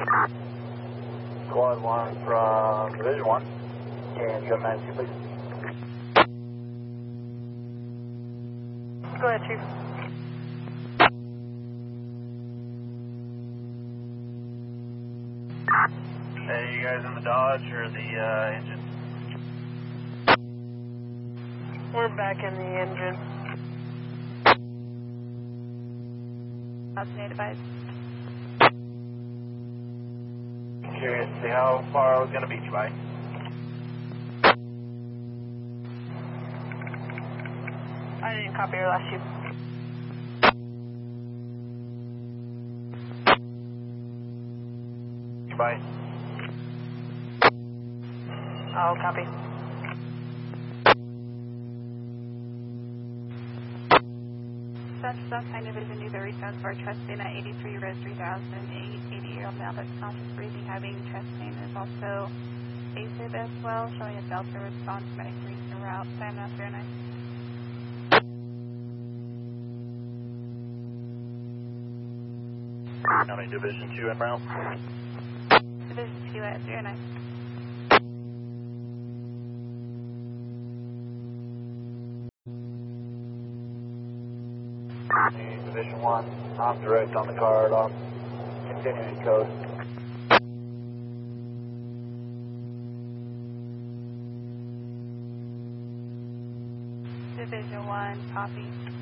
Squad 1 from Division 1. Can you have 92, please? Go ahead, Chief. Hey, you guys in the Dodge or the engine? We're back in the engine. Advised. Curious to see how far I was going to beat you by. I didn't copy your last Chief. Bye. I'll copy. Such sign division either returns for chest pain at 83 res 3008, 80-year-old male that's conscious breathing, having chest pain is also AFib as well, showing a delta response, medic reached en route, time out 09. County Division 2 en route. Division 2 at 09. Division 1, I'm direct on the card on continuing code. Division 1, copy.